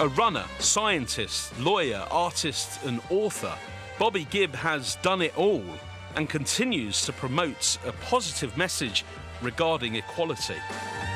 A runner, scientist, lawyer, artist and author, Bobby Gibb has done it all and continues to promote a positive message regarding equality.